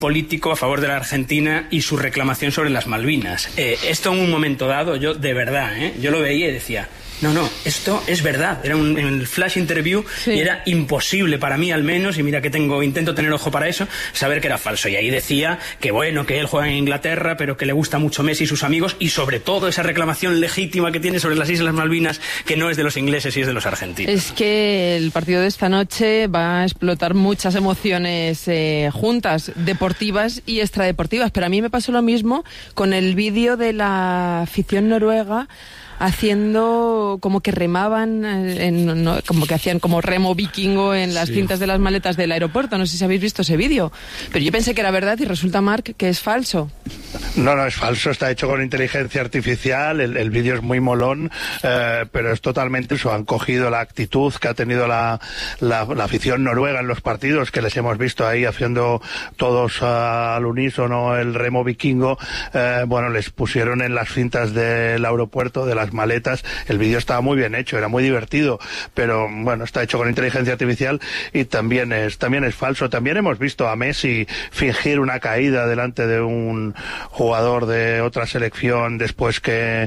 político a favor de la Argentina y su reclamación sobre las Malvinas. Esto en un momento dado, yo de verdad, yo lo veía y decía... No, esto es verdad. Era en el flash interview y era imposible para mí, al menos, y mira que intento tener ojo para eso, saber que era falso. Y ahí decía que bueno, que él juega en Inglaterra, pero que le gusta mucho Messi y sus amigos, y sobre todo esa reclamación legítima que tiene sobre las Islas Malvinas, que no es de los ingleses y es de los argentinos. Es que el partido de esta noche va a explotar muchas emociones juntas, deportivas y extradeportivas, pero a mí me pasó lo mismo con el vídeo de la afición noruega haciendo como que remaban, como que hacían como remo vikingo en las cintas de las maletas del aeropuerto. No sé si habéis visto ese vídeo, pero yo pensé que era verdad y resulta, Marc, que es falso. No, es falso, está hecho con inteligencia artificial, el vídeo es muy molón, pero es totalmente eso. Han cogido la actitud que ha tenido la afición noruega en los partidos, que les hemos visto ahí haciendo todos al unísono el remo vikingo. Les pusieron en las cintas del aeropuerto, de las maletas. El vídeo estaba muy bien hecho, era muy divertido, pero bueno, está hecho con inteligencia artificial y también es falso. También hemos visto a Messi fingir una caída delante de un jugador de otra selección después que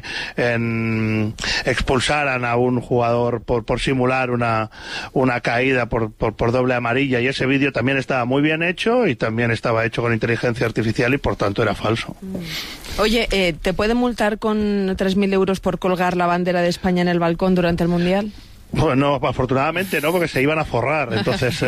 expulsaran a un jugador por simular una caída por doble amarilla, y ese vídeo también estaba muy bien hecho y también estaba hecho con inteligencia artificial y por tanto era falso. Oye, ¿te pueden multar con 3.000 euros por colgar la bandera de España en el balcón durante el Mundial? Bueno, afortunadamente no, porque se iban a forrar. Entonces,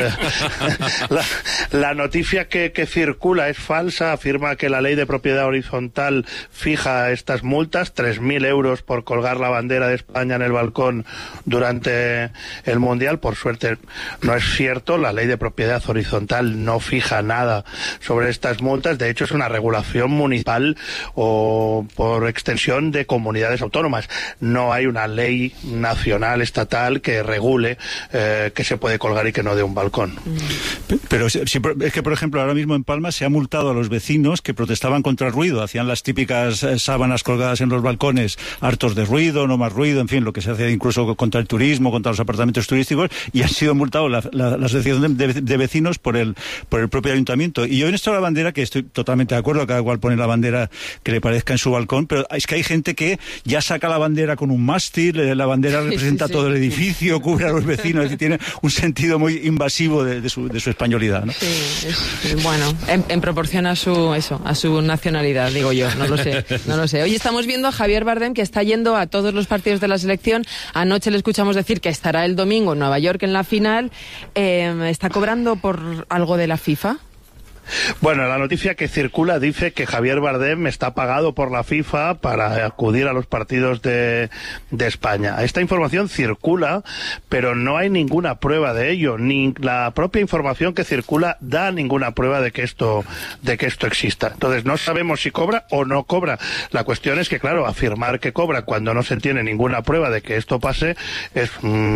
la noticia que circula es falsa. Afirma que la ley de propiedad horizontal fija estas multas, 3.000 euros por colgar la bandera de España en el balcón durante el Mundial. Por suerte no es cierto, la ley de propiedad horizontal no fija nada sobre estas multas. De hecho, es una regulación municipal o por extensión de comunidades autónomas. No hay una ley nacional, estatal, que regule que se puede colgar y que no de un balcón. Pero es que, por ejemplo, ahora mismo en Palma se ha multado a los vecinos que protestaban contra el ruido, hacían las típicas sábanas colgadas en los balcones, hartos de ruido, no más ruido, en fin, lo que se hace incluso contra el turismo, contra los apartamentos turísticos, y han sido multados la asociación de vecinos por el propio ayuntamiento. Y yo en esto de la bandera, que estoy totalmente de acuerdo, cada cual pone la bandera que le parezca en su balcón, pero es que hay gente que ya saca la bandera con un mástil, la bandera representa todo el edificio, cubre a los vecinos, es decir, tiene un sentido muy invasivo de su españolidad, ¿no? Sí, bueno, en proporción a su nacionalidad, digo yo, no lo sé. Hoy estamos viendo a Javier Bardem, que está yendo a todos los partidos de la selección. Anoche le escuchamos decir que estará el domingo en Nueva York en la final. ¿Está cobrando por algo de la FIFA? Bueno, la noticia que circula dice que Javier Bardem está pagado por la FIFA para acudir a los partidos de España. Esta información circula, pero no hay ninguna prueba de ello, ni la propia información que circula da ninguna prueba de que esto exista. Entonces no sabemos si cobra o no cobra. La cuestión es que, claro, afirmar que cobra cuando no se tiene ninguna prueba de que esto pase es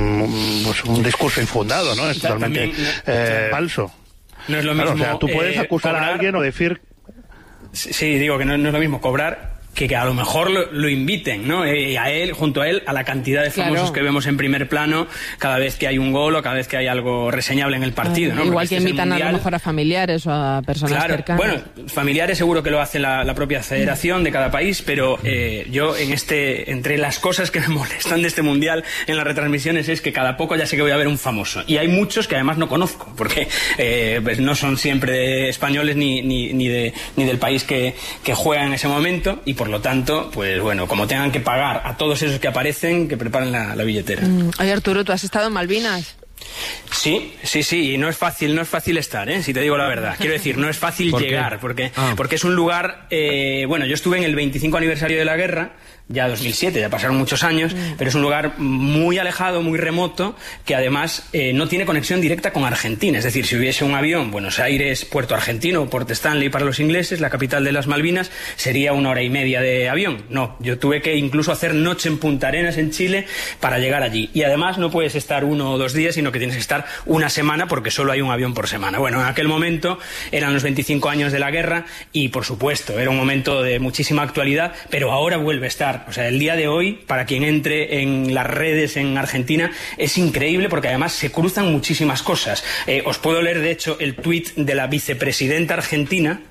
un discurso infundado, ¿no? Es totalmente falso. No es lo mismo. Claro, o sea, tú puedes acusar a alguien o decir... Sí, digo que no es lo mismo cobrar que a lo mejor lo inviten, ¿no? A él, junto a él, a la cantidad de famosos que vemos en primer plano cada vez que hay un gol o cada vez que hay algo reseñable en el partido, ¿no? Igual que invitan a lo mejor a familiares o a personas cercanas. Bueno, familiares seguro que lo hace la propia federación de cada país, pero yo entre las cosas que me molestan de este mundial en las retransmisiones es que cada poco ya sé que voy a ver un famoso, y hay muchos que además no conozco, porque pues no son siempre españoles ni del país que juega en ese momento, y por lo tanto, pues bueno, como tengan que pagar a todos esos que aparecen, que preparen la billetera. Oye, Arturo, ¿tú has estado en Malvinas? Sí, y no es fácil estar, si te digo la verdad. Quiero decir, no es fácil llegar, porque es un lugar, yo estuve en el 25 aniversario de la guerra, ya 2007, ya pasaron muchos años, pero es un lugar muy alejado, muy remoto, que además no tiene conexión directa con Argentina. Es decir, si hubiese un avión, Buenos Aires, Puerto Argentino o Port Stanley para los ingleses, la capital de las Malvinas, sería 1 hora y media de avión. No, yo tuve que incluso hacer noche en Punta Arenas, en Chile, para llegar allí. Y además no puedes estar 1 o 2 días, sino sino que tienes que estar una semana porque solo hay un avión por semana. Bueno, en aquel momento eran los 25 años de la guerra y, por supuesto, era un momento de muchísima actualidad, pero ahora vuelve a estar. O sea, el día de hoy, para quien entre en las redes en Argentina, es increíble porque además se cruzan muchísimas cosas. Os puedo leer, de hecho, el tuit de la vicepresidenta argentina,